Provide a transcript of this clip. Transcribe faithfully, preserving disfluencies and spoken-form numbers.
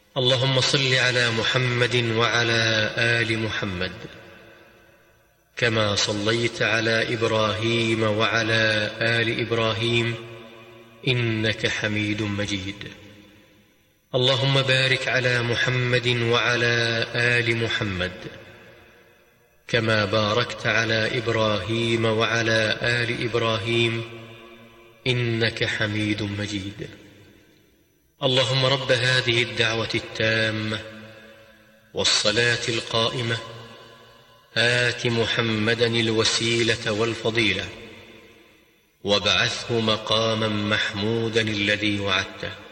اللهم صل على محمد وعلى آل محمد كما صليت على إبراهيم وعلى آل إبراهيم إنك حميد مجيد. اللهم بارك على محمد وعلى آل محمد كما باركت على إبراهيم وعلى آل إبراهيم إنك حميد مجيد. اللهم رب هذه الدعوة التامة والصلاة القائمة آت محمدا الوسيلة والفضيلة وابعثه مقاما محمودا الذي وعدته.